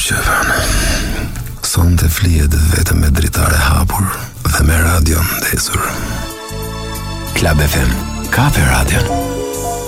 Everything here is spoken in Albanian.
qefën. Sonte flihet vetëm me dritare hapur dhe me radion ndezur. Club FM, Kafe Radio.